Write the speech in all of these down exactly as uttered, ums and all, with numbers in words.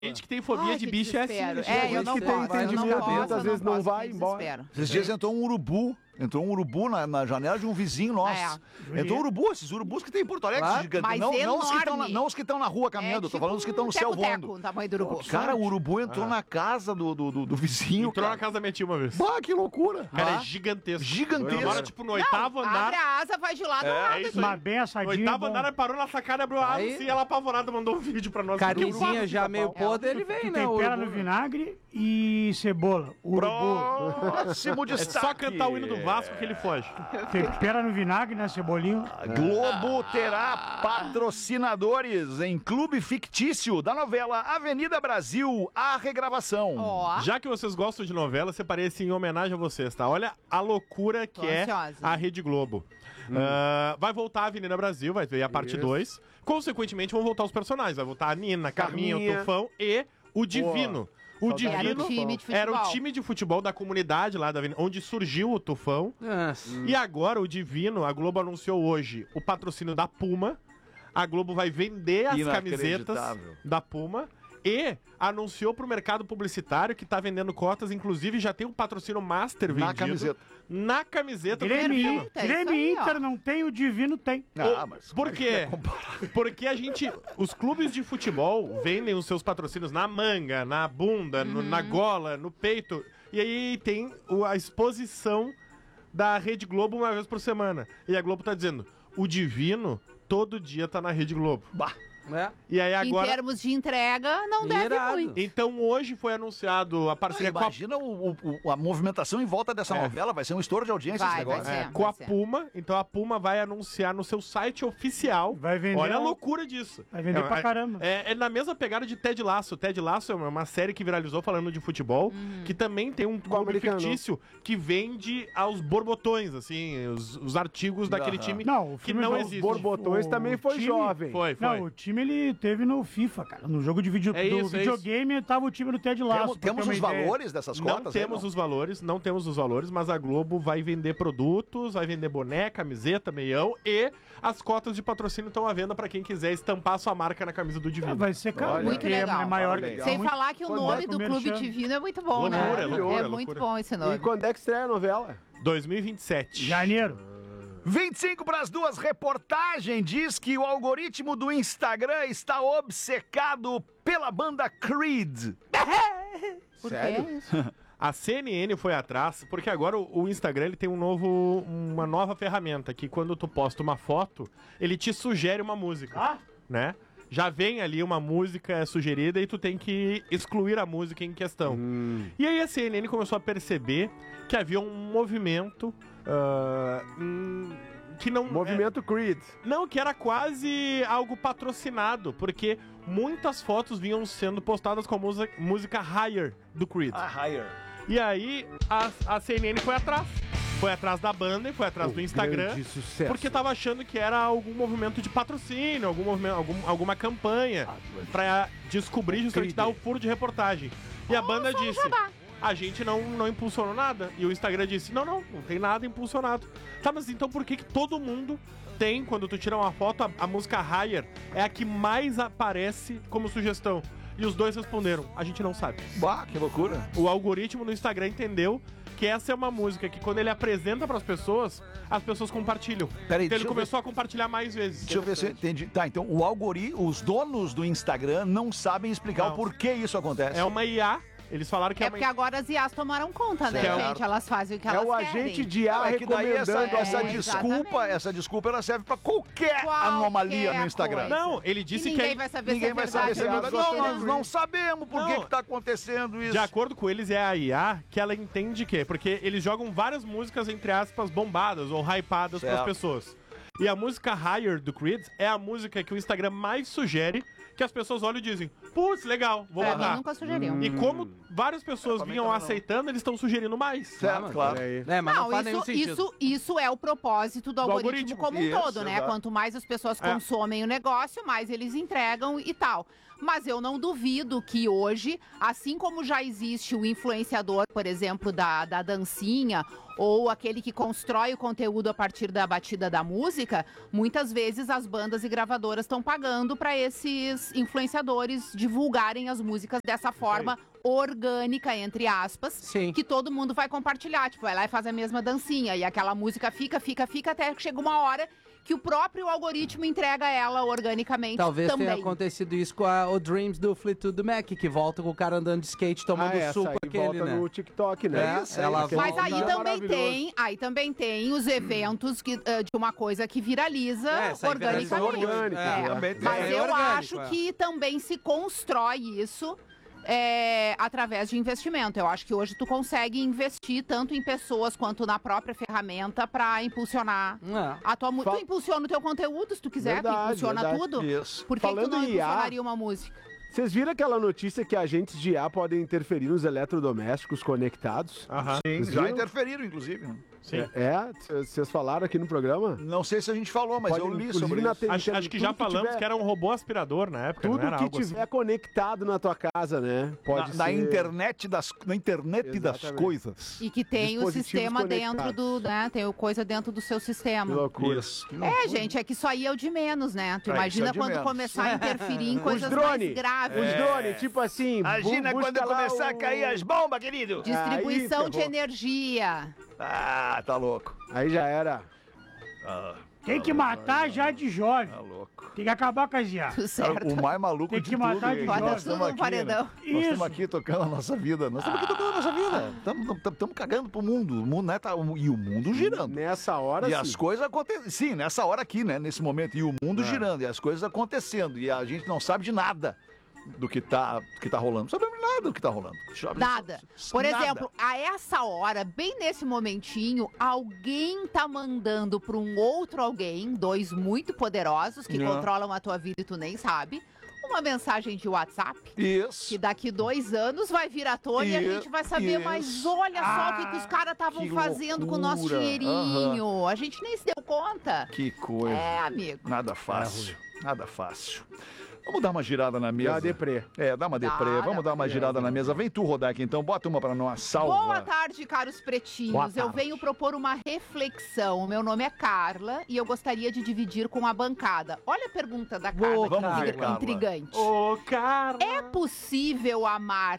gente que tem fobia Ai, de que bicho é assim. desespero. né? É, eu não que tem posso, eu não entendimento, posso, às eu vezes não posso, vai que embora. desespero. Esses dias entrou um urubu. Entrou um urubu na, na janela de um vizinho nosso. É. Entrou um urubu, esses urubus que tem em Porto Alegre, Claro. gigantes. Mas Não, não, os que estão na, enorme. não os que estão na rua caminhando, É eu tô tipo falando os que estão no um céu teco-teco, voando. o tamanho do urubu. Cara, o urubu entrou na casa do, do, do, do vizinho. Entrou cara. na casa da minha tia uma vez. Bah, que loucura. Cara, Ah, é gigantesco. Gigantesco. Agora, tipo, no oitavo Não, andar. abre a asa, vai de lado a lado. É isso Mas aí. bem No assadinho. oitavo é bom. andar, ele parou na sacada, abriu a asa Aí- assim, e ela apavorada mandou um vídeo pra nós. Carnezinha já meio É, podre, ele Que vem, né? o tempera urubu. no vinagre e cebola. Urubu. Próximo É destaque. só cantar o hino do Vasco que ele foge. Tempera no vinagre, né? Cebolinho. Globo terá patrocinadores em clube fictício da novela Avenida Brasil, a regravação. Ó, Já que vocês gostam de novela, separei esse em homenagem a vocês, tá? Olha a loucura que Tô é ansiosa. a Rede Globo. Ah, vai voltar a Avenida Brasil, vai ter a parte dois. Consequentemente, vão voltar os personagens. Vai voltar a Nina, Carminha, o Carminha. Tufão e o Divino. O Saudade era Divino o time de futebol. era o time de futebol da comunidade lá da Avenida, onde surgiu o Tufão. Nossa. E agora o Divino, a Globo anunciou hoje o patrocínio da Puma. A Globo vai vender as camisetas Inacreditável. da Puma e anunciou pro mercado publicitário que tá vendendo cotas, inclusive já tem um patrocínio master Na vendido. camiseta. Na camiseta do Grêmio, Divino. Perfeito, é Grêmio isso aí, ó. Inter não tem, o Divino tem. Ah, mas Por quê? Porque a gente. Os clubes de futebol vendem os seus patrocínios na manga, na bunda, no- na gola, no peito. E aí tem o- a exposição da Rede Globo uma vez por semana. E a Globo tá dizendo: o Divino todo dia tá na Rede Globo. Bah. É. E aí em agora. termos de entrega, não deve Irado. muito. Então hoje foi anunciado a parceria com a Imagina o, o- o- a movimentação em volta dessa É. novela, vai ser um estouro de audiência Vai, esse negócio. vai ser. É, com a ser. Puma, então a Puma vai anunciar no seu site oficial. Vai vender Olha a um- loucura disso. Vai vender é, pra é- caramba. É, é na mesma pegada de Ted Lasso. Ted Lasso é uma, uma série que viralizou falando de futebol, que também tem um clube americano. fictício que vende aos borbotões, assim, os, os artigos daquele Aham. time Não, o que filme não do existe. Borbotões O também foi time- jovem. Foi, foi. Não, o time ele teve no FIFA, cara. No jogo de vídeo, É do isso, é videogame tava o time do Ted Lasso. Temos, pra temos ter os uma ideia. valores dessas Não cotas? aí, temos não? os valores, não temos os valores, mas a Globo vai vender produtos, vai vender boné, camiseta, meião e as cotas de patrocínio estão à venda pra quem quiser estampar sua marca na camisa do É, Divino. vai ser caro. Olha. Muito porque legal. É maior Olha, que legal. Sem muito- falar que o Quando nome é do com Clube merchan. Divino é muito bom, Loucura, né? loucura, é loucura. muito bom esse nome. E quando é que estreia a novela? dois mil e vinte e sete. Janeiro. vinte e cinco para as duas, reportagem diz que o algoritmo do Instagram está obcecado pela banda Creed. Por Sério? quê? Isso? A C N N foi atrás, porque agora o, o Instagram ele tem um novo, uma nova ferramenta que quando tu posta uma foto, ele te sugere uma música, Ah? né? Já vem ali uma música sugerida e tu tem que excluir a música em questão. E aí a C N N começou a perceber que havia um movimento ah, hum, que não... Movimento Creed. Não, que era quase algo patrocinado, porque muitas fotos vinham sendo postadas com a música, música Higher do Creed. Higher. E aí a, a C N N foi atrás. Foi atrás da banda e foi atrás O do Instagram. grande sucesso. Porque tava achando que era algum movimento de patrocínio, algum movimento, algum, alguma campanha pra descobrir justamente dar o furo de reportagem. E a banda só um disse: jabá. a gente não, não impulsionou nada. E o Instagram disse: não, não, não tem nada impulsionado. Tá, mas então por que que todo mundo tem, quando tu tira uma foto, a, a música Higher é a que mais aparece como sugestão? E os dois responderam: a gente não sabe. Bah, que loucura. O algoritmo no Instagram entendeu que essa é uma música que quando ele apresenta pras pessoas, as pessoas compartilham. Peraí, então deixa ele eu começou a compartilhar mais vezes. Deixa eu ver se eu entendi. Tá, então o algoritmo, os donos do Instagram não sabem explicar Não. o porquê isso acontece. É uma I A, eles falaram que é, É uma porque agora as I As tomaram conta, né, Certo. gente? Elas fazem o que É elas o querem. agente de I A É que daí essa, recomendando. essa É, desculpa, exatamente. essa desculpa ela serve pra qualquer, Qualquer anomalia no Instagram. coisa. Não, ele disse E que ninguém é- vai saber Ninguém se é vai verdade saber se é ou verdade. mentira. Não, nós não sabemos por que Não. que tá acontecendo isso. De acordo com eles, é a I A que ela entende que, porque eles jogam várias músicas, entre aspas, bombadas ou hypadas Certo. pras pessoas. E a música Higher do Creed é a música que o Instagram mais sugere, que as pessoas olham e dizem: putz, legal, vou Pra mim botar. nunca sugeriam. E como várias pessoas pra mim vinham também não. aceitando, eles estão sugerindo mais. Certo, mas claro. Olha aí. É, mas não, Não, faz nenhum isso, sentido. isso, isso é o propósito do, algoritmo, algoritmo. como um Isso, todo, né? exato. Quanto mais as pessoas É. consomem o negócio, mais eles entregam e tal. Mas eu não duvido que hoje, assim como já existe o influenciador, por exemplo, da, da dancinha, ou aquele que constrói o conteúdo a partir da batida da música, muitas vezes as bandas e gravadoras estão pagando para esses influenciadores divulgarem as músicas dessa forma orgânica, entre aspas, Sim. que todo mundo vai compartilhar. Tipo, vai lá e faz a mesma dancinha, e aquela música fica, fica, fica, até que chega uma hora que o próprio algoritmo entrega ela organicamente Talvez também. tenha acontecido isso com a, o Dreams do Fleetwood Mac, que volta com o cara andando de skate tomando Ah, essa suco aí aquele, volta né? no TikTok, né? É, Isso, ela isso. Mas volta. aí É também maravilhoso. tem, aí também tem os eventos que, ah, de uma coisa que viraliza É, essa aí viraliza organicamente. orgânico, É. é. Também tem. Mas É eu orgânico, acho é. que também se constrói isso é, através de investimento. Eu acho que hoje tu consegue investir tanto em pessoas quanto na própria ferramenta para impulsionar É. a tua música. Fa- Tu impulsiona o teu conteúdo, se tu quiser, tu Verdade, impulsiona verdade. tudo. Isso. Por que, que tu Falando não em I A, impulsionaria uma música? Vocês viram aquela notícia que agentes de I A podem interferir nos eletrodomésticos conectados? Aham. Sim, Vocês já viram? interferiram, inclusive. Sim. É, vocês falaram aqui no programa? Não sei se a gente falou, mas Pode, eu li inclusive, sobre na isso. T V, Acho, acho que já tudo falamos tiver- que era um robô aspirador na época, não Tudo era que algo tiver assim. conectado na tua casa, né? Na, Pode na ser... internet das, na internet das Exatamente. coisas. E que tem o Dispositivos sistema dentro conectados. do, né? Tem o coisa dentro do seu Que sistema. loucura. Isso. É, gente, é que isso aí é o de menos, né? Tu É, imagina isso é o de quando menos. começar a interferir em Os coisas drone, mais graves. os drones, tipo assim... Imagina bu- quando busca lá começar a o- cair as bombas, querido. Distribuição Aí, de ferrou. energia. Ah, tá louco. Aí já era. Ah, Tem que matar já de jovem. tá louco. Tem que acabar com as I A. Tudo certo. O mais maluco Tem de que matar tudo. de é que jovem. nós Bota estamos tudo no aqui, paredão. né? Nós estamos Isso. aqui tocando a nossa vida. Nós estamos aqui tocando a nossa vida. Estamos cagando pro mundo. O mundo né, tá, e o mundo girando. Nessa hora, E sim. as coisas acontecendo. Sim, nessa hora aqui, né? Nesse momento. E o mundo girando. E as coisas acontecendo. E a gente não sabe de nada do que tá, que tá rolando. Não sabemos nada do que tá rolando. Nada. Por Nada. exemplo, a essa hora, bem nesse momentinho, alguém tá mandando para um outro alguém, dois muito poderosos que É. controlam a tua vida e tu nem sabe, uma mensagem de WhatsApp. Isso. Que daqui dois anos vai vir à tona e a Isso, gente vai saber, isso. mas olha só o que, que os caras estavam que fazendo com o nosso loucura. dinheirinho. A gente nem se deu conta. Que coisa. É, amigo. Nada fácil. Nada fácil. Vamos dar uma girada na Já mesa. deprê. É, dá uma Dá, deprê. dá Vamos dar uma uma girada na mesa. Vem tu, Rodak, então. Bota uma pra nós. Salva. Boa tarde, caros Boa pretinhos. Eu tarde. venho propor uma reflexão. Meu nome é Carla e eu gostaria de dividir com a bancada. Olha a pergunta da Carla, Boa, que vamos ver, intri- Carla. intrigante. Ô, cara! É possível amar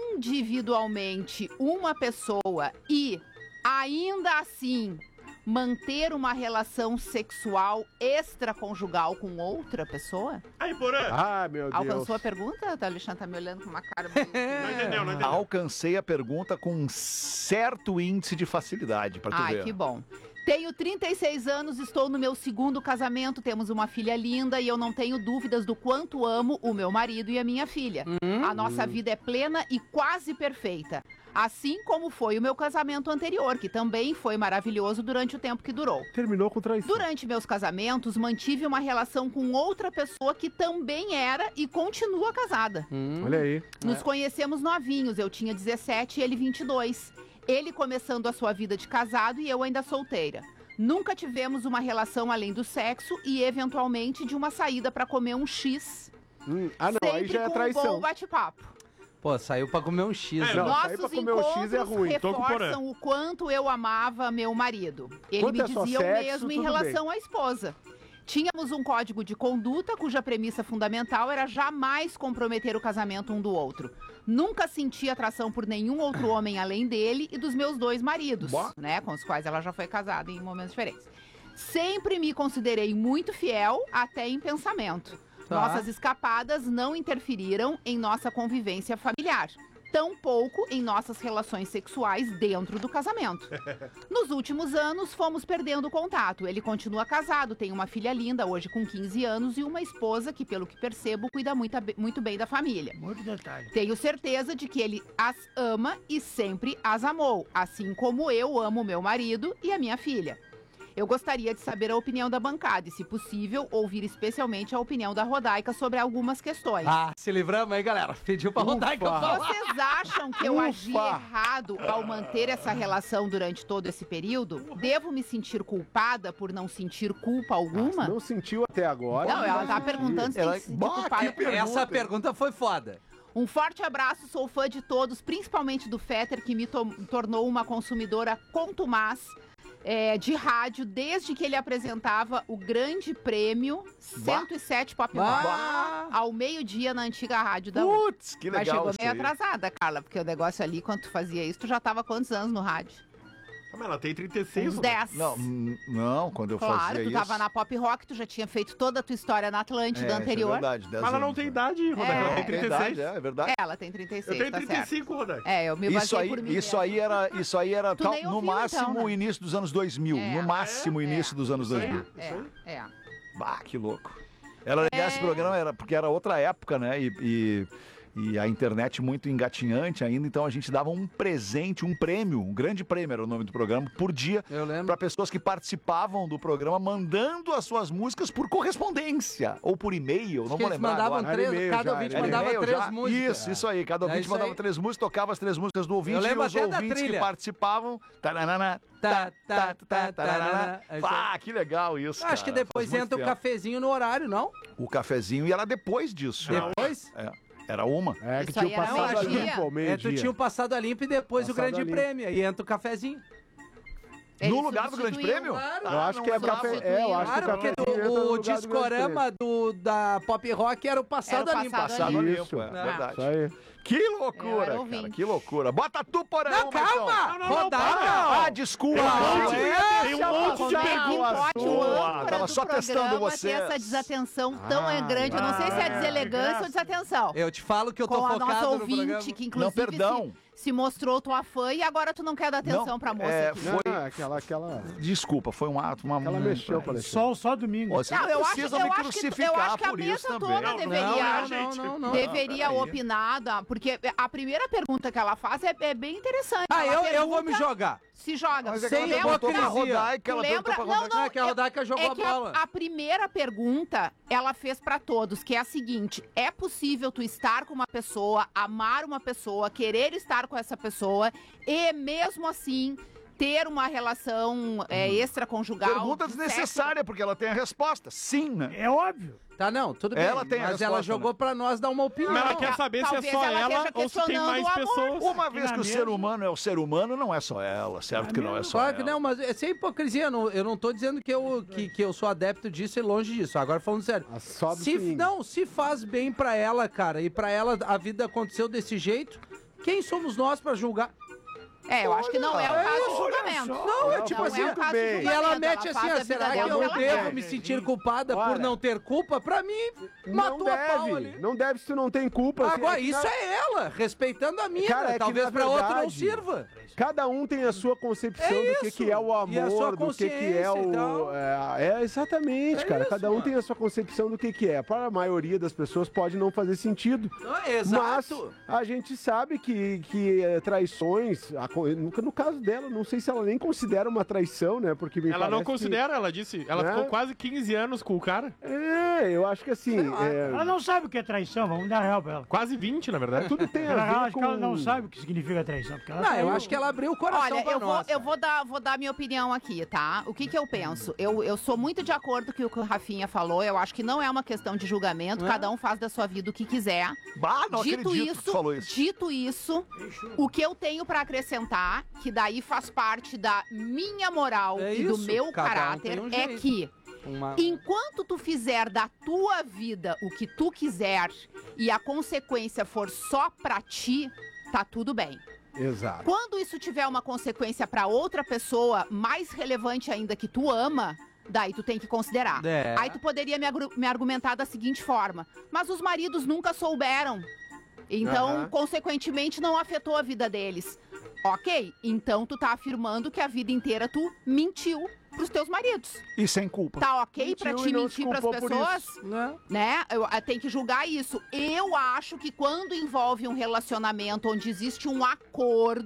individualmente uma pessoa e, ainda assim, manter uma relação sexual extraconjugal com outra pessoa? Aí, Porã! Ah, meu Deus. Alcançou a pergunta? O Alexandre tá me olhando com uma cara... meio- Não entendeu, não entendeu. Alcancei a pergunta com um certo índice de facilidade, pra tu Ai, ver. que bom. Tenho trinta e seis anos, estou no meu segundo casamento, temos uma filha linda e eu não tenho dúvidas do quanto amo o meu marido e a minha filha. A nossa vida é plena e quase perfeita. Assim como foi o meu casamento anterior, que também foi maravilhoso durante o tempo que durou. Terminou com traição. Durante meus casamentos, mantive uma relação com outra pessoa que também era e continua casada. Hum. Olha aí. Nos conhecemos novinhos, eu tinha dezessete e ele vinte e dois. Ele começando a sua vida de casado e eu ainda solteira. Nunca tivemos uma relação além do sexo e, eventualmente, de uma saída para comer um X. Hum, Ah, não, sempre aí já é com um traição. bom bate-papo. Pô, saiu pra comer um X. É, né? não, sair pra Nossos comer um X encontros é ruim. Tô com o Porã. reforçam o quanto eu amava meu marido. Ele Quanto me é só dizia o sexo, mesmo em tudo relação à esposa. Tínhamos um código de conduta cuja premissa fundamental era jamais comprometer o casamento um do outro. Nunca senti atração por nenhum outro homem além dele e dos meus dois maridos, Boa. né, com os quais ela já foi casada em momentos diferentes. Sempre me considerei muito fiel, até em pensamento. Tá. Nossas escapadas não interferiram em nossa convivência familiar. Tampouco em nossas relações sexuais dentro do casamento. Nos últimos anos, fomos perdendo contato. Ele continua casado, tem uma filha linda, hoje com quinze anos, e uma esposa que, pelo que percebo, cuida muito, muito bem da família. Muito detalhe. Tenho certeza de que ele as ama e sempre as amou, assim como eu amo meu marido e a minha filha. Eu gostaria de saber a opinião da bancada e, se possível, ouvir especialmente a opinião da Rodaica sobre algumas questões. Ah, se livramos aí, galera. Pediu pra Rodaica Ufa. falar. Vocês acham que eu Ufa. agi errado ao manter essa relação durante todo esse período? Devo me sentir culpada por não sentir culpa alguma? Não sentiu até agora. Não, ela vai tá sentir. perguntando se Ela- tem que se sentir Bah, culpada. que pergunta. Essa pergunta foi foda. Um forte abraço, sou fã de todos, principalmente do Fetter, que me to- tornou uma consumidora contumaz é, de rádio desde que ele apresentava o Grande Prêmio cento e sete Pop Rock Bah. ao meio-dia na antiga rádio da U. Putz, que Mas legal chegou isso meio aí. atrasada, Carla, porque o negócio ali, quando tu fazia isso, tu já tava há quantos anos no rádio? Ah, mas ela tem trinta e seis. Uns né? dez. Não, hum, não, quando eu Claro, fazia tu isso... tava na Pop Rock, tu já tinha feito toda a tua história na Atlântida É, isso é anterior. verdade, dez Mas ela não anos, tem né? idade, Rodaica. Ela É, tem É trinta e verdade, seis. é, é verdade. É, ela tem trinta e seis, Eu tenho tá trinta e certo. cinco, Rodaica. É, eu me Isso baseei aí, por mim isso mesma. aí era, isso aí era Tu tal- nem no ouviu, máximo então, né? o início dos anos dois mil. É. No máximo o É. início dos anos dois mil. É, é, é. Bah, que louco. Era legal É. esse programa, era, porque era outra época, né? E, e, e a internet muito engatinhante ainda, então a gente dava um presente, um prêmio, um grande prêmio era o nome do programa, por dia, Eu lembro. para pessoas que participavam do programa, mandando as suas músicas por correspondência ou por e-mail, não Que vou eles lembrar mandavam agora. Era três, e-mail cada já, ouvinte era mandava E-mail três já? músicas. Isso, isso aí. Cada É ouvinte isso mandava aí. três músicas, tocava as três músicas do ouvinte Eu lembro e os até da ouvintes que trilha. participavam. Taranana, Tá, tá, tá, tarará. tarará. É isso aí. Ah, que legal isso. Acho que cara. depois Faz muito entra o tempo. cafezinho no horário, não? O cafezinho e era depois disso. Depois? É, era uma. É que Isso tinha aí era passado a meio-dia. limpo ao É, tu meio-dia. tinha o passado a limpo e depois o Passado grande a limpo. prêmio. E entra o cafezinho. Ele no lugar do grande substituiu. prêmio? Claro. Eu acho não que é usava. café. É, eu acho Claro, que o porque cafezinho entra no o, o lugar do Grande discorama do, da Pop Rock era o passado Era o a limpo. passado Passado a Isso. limpo, é Ah. verdade. Isso aí. Que Eu loucura, era cara. ouvinte. Que loucura. Bota tu, porão, Não, calma! Não, não, não, Rodaica! para. Ah, desculpa. Não, gente. é, tem um monte Como de é que perguntas. pode o âncora Tava do só testando programa vocês. ter essa desatenção tão é grande? Eu não sei se é deselegância ou desatenção. Eu te falo que eu tô Com a focado nossa no ouvinte, programa. que Não, inclusive perdão. se, se mostrou tua fã e agora tu não quer dar atenção Não, pra moça é, aqui. Foi- Não, não, aquela, aquela, Desculpa, foi um ato, uma... aquela um- mexeu com a Alexandre. Só, só domingo. Ó, Você Não, não, eu acho, precisa eu me acho que, eu crucificar acho que a por isso mesa também. toda Não, deveria, não, não, não, não. deveria peraí. opinar, da- porque a primeira pergunta que ela faz é, é bem interessante. Ah, Ela eu, eu vou me pergunta, jogar. Se joga. Mas é Tu que ela Sem lembra- perguntou pra não, Rodaica, tu ela lembra? perguntou pra Não, Rodaica. Não, é que a Rodaica jogou é a que bola. a, a primeira pergunta ela fez pra todos, que é a seguinte: é possível tu estar com uma pessoa, amar uma pessoa, querer estar com essa pessoa e mesmo assim ter uma relação é, extraconjugal? Pergunta de desnecessária, porque ela tem a resposta. Sim, né? É óbvio. Tá, não, tudo bem. Ela tem a mas ela resposta, jogou pra nós dar uma opinião. Mas ela Não, quer saber se é talvez só ela ela esteja ou se tem mais questionando o amor. pessoas. Uma vez na que o mesa. ser humano é o ser humano, não é só ela, certo que não é só Claro que ela. não, mas é sem hipocrisia. Eu não, eu não tô dizendo que eu, que, que eu sou adepto disso e longe disso. Agora falando sério. A só do Se, swing. não, se faz bem pra ela, cara, e pra ela a vida aconteceu desse jeito, quem somos nós pra julgar? É, eu acho que não é o caso de julgamento. Não, é tipo Não assim, é o caso de bem. julgamento. E ela mete faz assim, a ó, vida será que dela eu como ela devo quer. me sentir culpada por Olha. não ter culpa? Pra mim, Não matou a pau deve. ali. Não deve se tu não tem culpa. assim, Agora, é que isso na- é ela, respeitando a minha. Cara, é que, Talvez na pra outro não verdade, sirva. Cada um tem a sua concepção É do que, isso. que é o E a sua amor, do que, que é consciência e o. tal. É, é, exatamente, É cara. isso, Cada um mano. tem a sua concepção do que, que é. Para a maioria das pessoas pode não fazer sentido. Ah, exato. Mas a gente sabe que, que é, traições, a co- no, no caso dela, não sei se ela nem considera uma traição, né? Porque me Ela não parece que- considera, ela disse. Ela Né? ficou quase quinze anos com o cara. É, eu acho que assim. é, Ela não sabe o que é traição, vamos dar real pra ela. Quase vinte, na verdade. tudo tem Na a real, ver acho com. que ela não sabe o que significa traição. Porque ela Não, eu traiu. acho que ela abriu o coração Olha, pra eu vou, nós. eu vou dar, vou dar minha opinião aqui, tá? O que que eu penso? Eu, eu sou muito de acordo com o que o Rafinha falou. Eu acho que não é uma questão de julgamento. É? Cada um faz da sua vida o que quiser. Bah, não dito acredito que isso, tu falou isso. dito isso, o que eu tenho pra acrescentar, que daí faz parte da minha moral É e do isso, meu cada um caráter, tem um é jeito. que Uma- enquanto tu fizer da tua vida o que tu quiser e a consequência for só pra ti, tá tudo bem. Exato. Quando isso tiver uma consequência pra outra pessoa, mais relevante ainda que tu ama, daí tu tem que considerar. É. Aí tu poderia me, agru- me argumentar da seguinte forma: mas os maridos nunca souberam. Então, Aham. consequentemente, não afetou a vida deles. Ok, então tu tá afirmando que a vida inteira tu mentiu pros teus maridos. E sem culpa. Tá ok pra Mentiu te e não mentir se pras culpou por pessoas? Né? Né? Eu, eu tenho que julgar isso. Eu acho que quando envolve um relacionamento onde existe um acordo,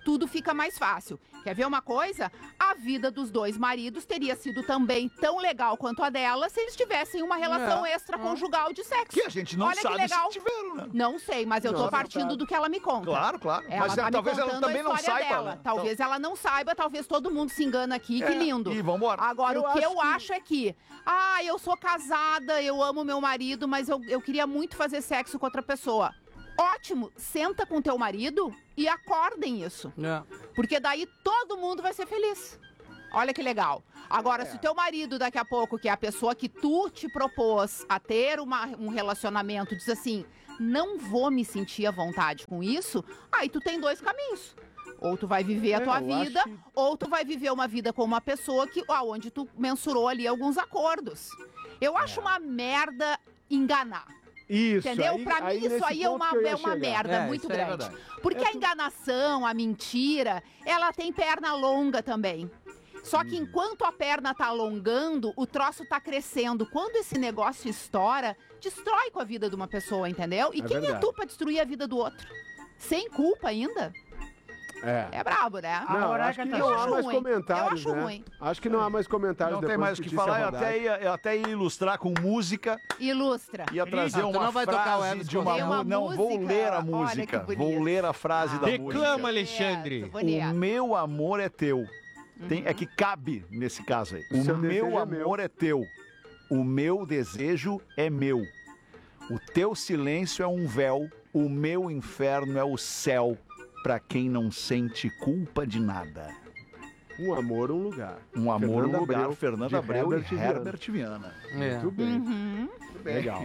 tudo fica mais fácil. Quer ver uma coisa? A vida dos dois maridos teria sido também tão legal quanto a dela se eles tivessem uma relação É. extraconjugal de sexo. Que a gente não Olha que sabe legal. se tiveram, né? Não sei, mas eu tô Não, partindo verdade. do que ela me conta. Claro, claro. Ela Mas tá é, me talvez ela contando a também não história saiba, dela. né? Talvez ela não saiba, talvez todo mundo se engana aqui, que É, lindo. e vambora. Agora, Eu o que acho eu que- acho é que, ah, eu sou casada, eu amo meu marido, mas eu, eu queria muito fazer sexo com outra pessoa. Ótimo, senta com teu marido e acordem isso. É. Porque daí todo mundo vai ser feliz. Olha que legal. Agora, É. se o teu marido, daqui a pouco, que é a pessoa que tu te propôs a ter uma- um relacionamento, diz assim, não vou me sentir à vontade com isso, aí tu tem dois caminhos. Ou tu vai viver a É, tua eu acho vida, que- ou tu vai viver uma vida com uma pessoa que, onde tu mensurou ali alguns acordos. Eu acho uma merda enganar. Isso, Entendeu? aí- Pra mim, aí isso nesse aí é ponto uma, que eu ia é uma chegar. merda É, muito isso aí é grande. verdade. Porque É a tu- enganação, a mentira, ela tem perna longa também. Só que enquanto a perna tá alongando, o troço tá crescendo. Quando esse negócio estoura, destrói com a vida de uma pessoa, entendeu? E É quem é verdade. tu pra destruir a vida do outro? Sem culpa ainda? É. É brabo, né? A Não, Horácia acho que tá não Eu há acho mais ruim. comentários, Eu acho né? ruim. Acho que não há mais comentários Não depois tem mais o que Notícia falar. Eu Rodaica. até, ia, eu até ia ilustrar com música, Ilustra. ia trazer Ah, tu uma não vai tocar o frase Elvis de uma, Tem mu- uma Não, vou música? ler a Olha que música. bonito. Vou ler a frase Ah. da Declama, música. Alexandre. Bonito, O bonito. meu amor é teu. Tem, é que cabe nesse caso aí. O seu meu desejo é amor é teu. O meu desejo é meu. O teu silêncio é um véu. O meu inferno é o céu. Pra quem não sente culpa de nada. Um amor, um lugar. Um amor, Fernanda um lugar. Abreu, Fernando de Abreu Herbert e Viana. Herbert Viana. É. Muito bem. Uhum. Legal.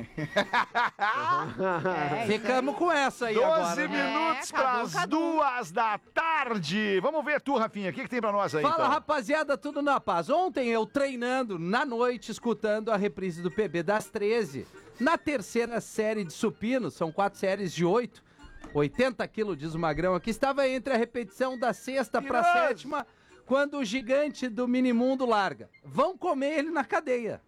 É, isso Ficamos com essa aí doze agora. né? minutos É, Cadu, pras Cadu. duas da tarde. Vamos ver tu, Rafinha. O que, que tem pra nós aí, Fala, então? rapaziada, tudo na paz. Ontem eu treinando na noite, escutando a reprise do P B das treze. Na terceira série de supino, são quatro séries de oito, oitenta quilos, diz o Magrão aqui, estava entre a repetição da sexta pra Mentiroso. sétima, quando o gigante do minimundo larga. Vão comer ele na cadeia.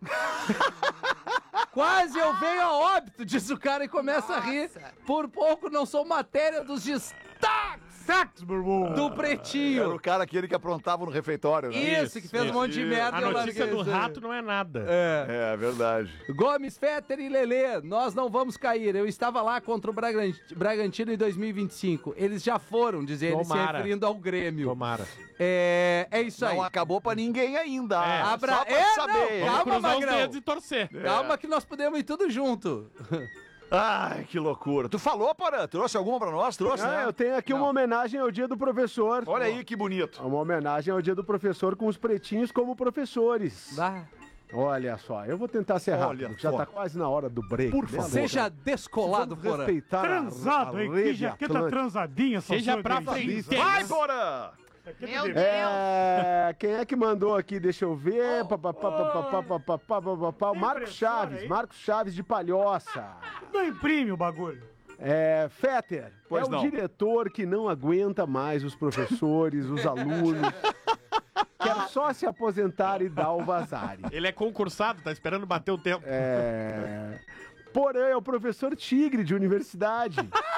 Quase eu venho a óbito, diz o cara e começa a rir. Por pouco não sou matéria dos destaques do Pretinho. Era o cara aquele que aprontava no refeitório, né? Isso, que fez um monte de merda A e eu notícia larguei do isso aí. rato não é nada. É. É, verdade. Gomes, Fetter e Lelê, nós não vamos cair. Eu estava lá contra o Bragan- Bragantino em dois mil e vinte e cinco. Eles já foram, diz ele, se Tomara. referindo ao Grêmio. Tomara. É, é isso aí. Não acabou pra ninguém ainda. É. Abra- Só pra É, saber. não, Vamos Calma, cruzar os Magrão. dedos e torcer. Calma que nós podemos ir tudo junto. Ai, que loucura. Tu falou, Porã? Trouxe alguma pra nós? Trouxe, Ah, né? eu tenho aqui uma homenagem ao Dia do Professor. Olha aí que bonito. Uma homenagem ao Dia do Professor com os pretinhos como professores. Dá. Olha só, eu vou tentar ser Olha rápido, já só. tá quase na hora do break. Por beleza? favor. Seja descolado, Vamos Porã. respeitar a- Transado, a hein? Que rede jaqueta Atlântica. transadinha. só Seja sou pra egoísta. frente. Vai, Porã! Meu Deus. É, quem é que mandou aqui? Deixa eu ver. Pá, pá, pá, pá, pá, pá, pá, pá, pá, pá, pá, pá. O Tem Marcos impressora Chaves, aí? Marcos Chaves de Palhoça. Não imprime o bagulho. É, Fetter, Pois é não. o diretor que não aguenta mais os professores, os alunos. Quer só se aposentar e dar o vazare. Ele é concursado, tá esperando bater o tempo. É... Porém, é o professor Tigre de universidade.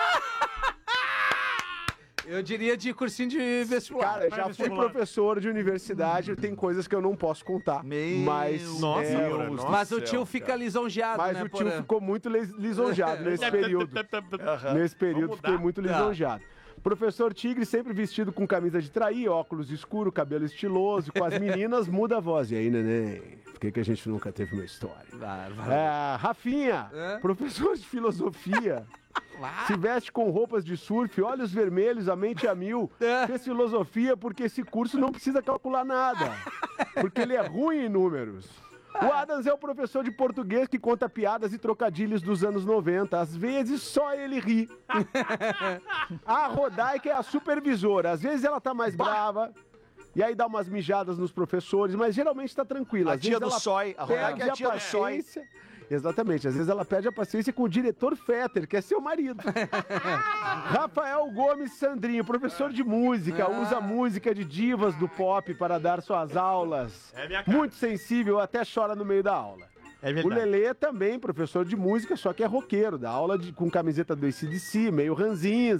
Eu diria de cursinho de vestibular. Cara, já fui vestibular. professor de universidade, tem coisas que eu não posso contar. Meu mas Nossa, é, Porã, os- nossa. Mas o tio céu, fica cara. lisonjeado, mas né, o tio Porã? ficou muito lis- lisonjeado nesse período. Nesse período Vamos fiquei mudar? muito Tá. lisonjeado. Professor Tigre, sempre vestido com camisa de trair, óculos escuro, cabelo estiloso, com as meninas, muda a voz. E aí, neném? Por que, que a gente nunca teve uma história? Vai, vai. É, Rafinha, É? professor de filosofia. Se veste com roupas de surf, olhos vermelhos, a mente a mil. É. Fez filosofia porque esse curso não precisa calcular nada. Porque ele é ruim em números. O Adams é o professor de português que conta piadas e trocadilhos dos anos noventa. Às vezes só ele ri. A Rodaica é a supervisora. Às vezes ela tá mais brava. E aí dá umas mijadas nos professores, mas geralmente tá tranquila. A Às tia vezes do ela sói. A Rodaica perde é a a tia do sói. paciência. Exatamente, às vezes ela perde a paciência com o diretor Fetter, que é seu marido. Rafael Gomes Sandrinho, professor de música, usa música de divas do pop para dar suas aulas. É minha cara. Muito sensível, até chora no meio da aula. É O verdade. Lelê também, professor de música, só que é roqueiro, dá aula de- com camiseta do A C D C, meio ranzinza.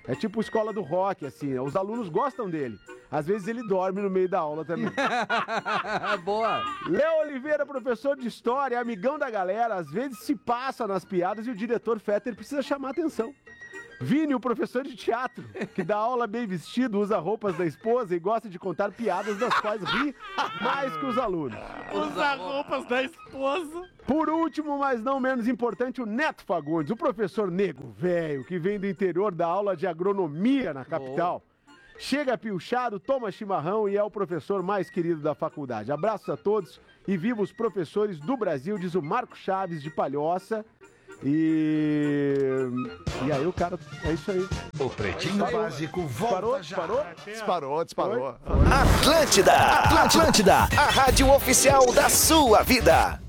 É tipo escola do rock, assim, os alunos gostam dele. Às vezes ele dorme no meio da aula também. Boa. Léo Oliveira, professor de história, amigão da galera, às vezes se passa nas piadas e o diretor Fetter precisa chamar atenção. Vini, o professor de teatro, que dá aula bem vestido, usa roupas da esposa e gosta de contar piadas das quais ri mais que os alunos. Usa roupas da esposa. Por último, mas não menos importante, o Neto Fagundes, o professor nego velho, que vem do interior da aula de agronomia na capital. Chega pilchado, toma chimarrão e é o professor mais querido da faculdade. Abraços a todos e viva os professores do Brasil, diz o Marco Chaves de Palhoça. E... E aí o cara... É isso aí. O Pretinho Básico volta Parou? já. Parou? Disparou, disparou. Atlântida, Atlântida, a rádio oficial da sua vida.